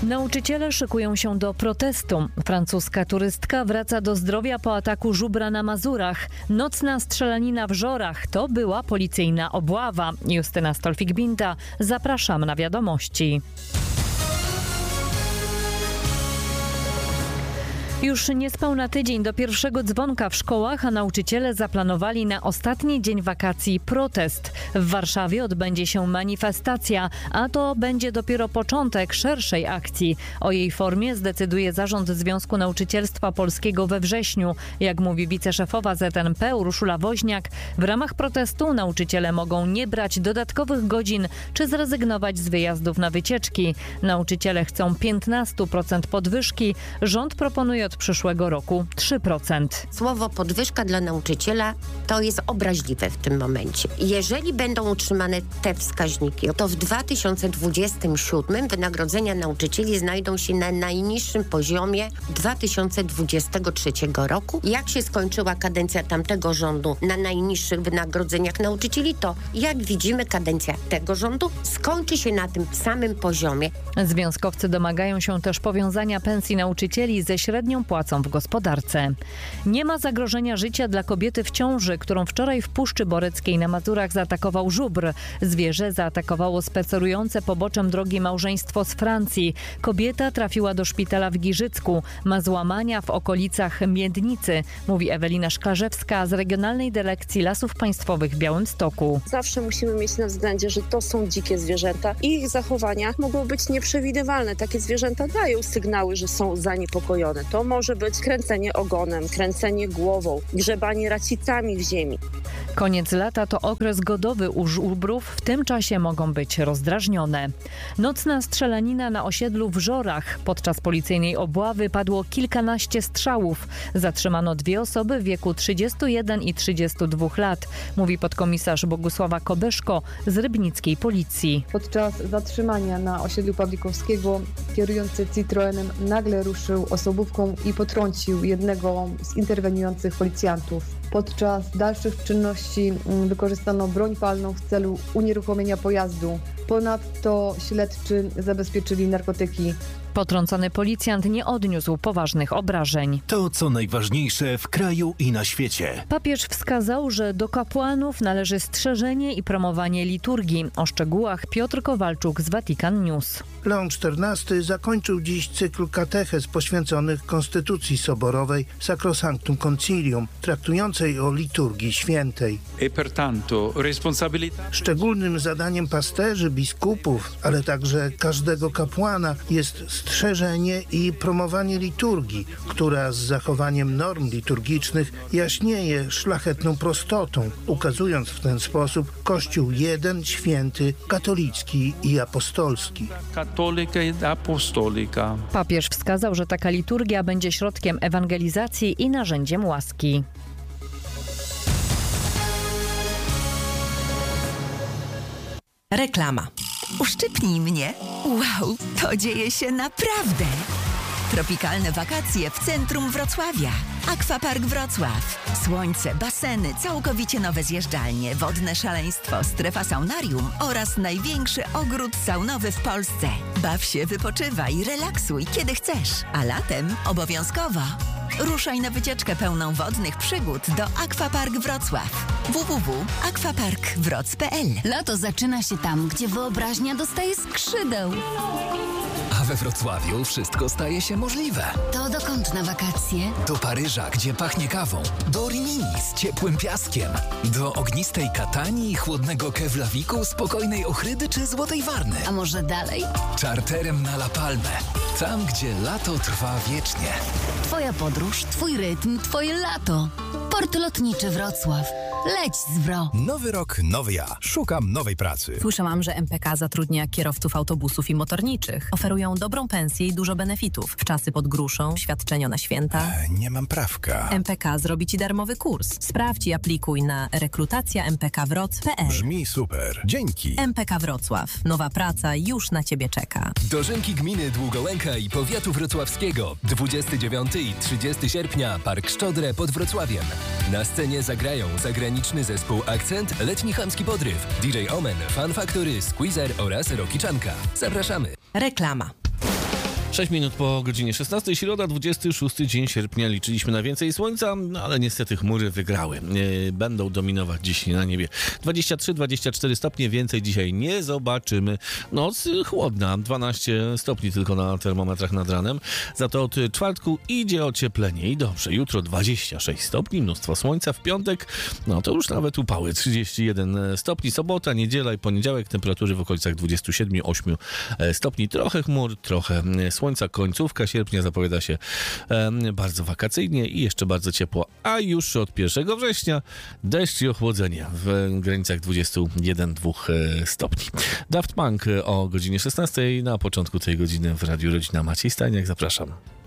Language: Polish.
Nauczyciele szykują się do protestu. Francuska turystka wraca do zdrowia po ataku żubra na Mazurach. Nocna strzelanina w Żorach to była policyjna obława. Justyna Stolfik-Binta. Zapraszam na wiadomości. Już niespełna tydzień do pierwszego dzwonka w szkołach, a nauczyciele zaplanowali na ostatni dzień wakacji protest. W Warszawie odbędzie się manifestacja, a to będzie dopiero początek szerszej akcji. O jej formie zdecyduje Zarząd Związku Nauczycielstwa Polskiego we wrześniu. Jak mówi wiceszefowa ZNP Urszula Woźniak, w ramach protestu nauczyciele mogą nie brać dodatkowych godzin czy zrezygnować z wyjazdów na wycieczki. Nauczyciele chcą 15% podwyżki, rząd proponuje od przyszłego roku 3%. Słowo podwyżka dla nauczyciela to jest obraźliwe w tym momencie. Jeżeli będą utrzymane te wskaźniki, to w 2027 wynagrodzenia nauczycieli znajdą się na najniższym poziomie 2023 roku. Jak się skończyła kadencja tamtego rządu na najniższych wynagrodzeniach nauczycieli, to jak widzimy kadencja tego rządu skończy się na tym samym poziomie. Związkowcy domagają się też powiązania pensji nauczycieli ze średnią płacą w gospodarce. Nie ma zagrożenia życia dla kobiety w ciąży, którą wczoraj w Puszczy Boreckiej na Mazurach zaatakował żubr. Zwierzę zaatakowało spacerujące poboczem drogi małżeństwo z Francji. Kobieta trafiła do szpitala w Giżycku. Ma złamania w okolicach miednicy, mówi Ewelina Szklarzewska z Regionalnej Dyrekcji Lasów Państwowych w Białymstoku. Zawsze musimy mieć na względzie, że to są dzikie zwierzęta i ich zachowania mogą być nieprzewidywalne. Takie zwierzęta dają sygnały, że są zaniepokojone. To może być kręcenie ogonem, kręcenie głową, grzebanie racicami w ziemi. Koniec lata to okres godowy u żubrów, w tym czasie mogą być rozdrażnione. Nocna strzelanina na osiedlu w Żorach. Podczas policyjnej obławy padło kilkanaście strzałów. Zatrzymano 2 osoby w wieku 31 i 32 lat, mówi podkomisarz Bogusława Kobyszko z rybnickiej policji. Podczas zatrzymania na osiedlu Pawlikowskiego kierujący Citroenem nagle ruszył osobówką i potrącił jednego z interweniujących policjantów. Podczas dalszych czynności wykorzystano broń palną w celu unieruchomienia pojazdu. Ponadto śledczy zabezpieczyli narkotyki. Potrącony policjant nie odniósł poważnych obrażeń. To, co najważniejsze w kraju i na świecie. Papież wskazał, że do kapłanów należy strzeżenie i promowanie liturgii. O szczegółach Piotr Kowalczuk z Vatican News. Leon XIV zakończył dziś cykl katechez poświęconych Konstytucji Soborowej Sacrosanctum Concilium, traktującej o liturgii świętej. Szczególnym zadaniem pasterzy, biskupów, ale także każdego kapłana jest strzeżenie i promowanie liturgii, która z zachowaniem norm liturgicznych jaśnieje szlachetną prostotą, ukazując w ten sposób Kościół jeden, święty, katolicki i apostolski. Papież wskazał, że taka liturgia będzie środkiem ewangelizacji i narzędziem łaski. Reklama. Uszczypnij mnie. Wow, to dzieje się naprawdę. Tropikalne wakacje w centrum Wrocławia. Aquapark Wrocław. Słońce, baseny, całkowicie nowe zjeżdżalnie, wodne szaleństwo, strefa saunarium oraz największy ogród saunowy w Polsce. Baw się, wypoczywaj, relaksuj kiedy chcesz. A latem obowiązkowo ruszaj na wycieczkę pełną wodnych przygód do Aquapark Wrocław. www.aquaparkwroc.pl. Lato zaczyna się tam, gdzie wyobraźnia dostaje skrzydeł. A we Wrocławiu wszystko staje się możliwe. To dokąd na wakacje? Do Paryża, gdzie pachnie kawą. Do Rimini z ciepłym piaskiem. Do ognistej Katanii i chłodnego Keflaviku, spokojnej Ochrydy czy Złotej Warny. A może dalej? Czarterem na La Palmę. Tam, gdzie lato trwa wiecznie. Twoja podróż, twój rytm, twoje lato. Port Lotniczy Wrocław. Leć z Wro. Nowy rok, nowy ja. Szukam nowej pracy. Słyszałam, że MPK zatrudnia kierowców autobusów i motorniczych. Oferują dobrą pensję i dużo benefitów. Wczasy pod gruszą, świadczenia na święta. Nie mam prawka. MPK zrobi Ci darmowy kurs. Sprawdź i aplikuj na rekrutacja.mpkwroc.pl. Brzmi super. Dzięki. MPK Wrocław. Nowa praca już na Ciebie czeka. Dożynki gminy Długołęka i powiatu wrocławskiego. 29 i 30 sierpnia. Park Szczodrę pod Wrocławiem. Na scenie zagrają zagraniczny zespół Akcent, letni chamski podryw, DJ Omen, Fan Factory, Squeezer oraz Rokiczanka. Zapraszamy. Reklama. 6 minut po godzinie 16, środa, 26 dzień sierpnia. Liczyliśmy na więcej słońca, ale niestety chmury wygrały. Będą dominować dziś na niebie. 23-24 stopnie, więcej dzisiaj nie zobaczymy. Noc chłodna, 12 stopni tylko na termometrach nad ranem. Za to od czwartku idzie ocieplenie i dobrze. Jutro 26 stopni, mnóstwo słońca. W piątek, no to już nawet upały, 31 stopni. Sobota, niedziela i poniedziałek temperatury w okolicach 27-8 stopni. Trochę chmur, trochę słońca. Końcówka sierpnia zapowiada się bardzo wakacyjnie i jeszcze bardzo ciepło, a już od 1 września deszcz i ochłodzenie w granicach 21-2 stopni. Daft Punk o godzinie 16 na początku tej godziny w Radiu Rodzina. Maciej Stajniak, zapraszam.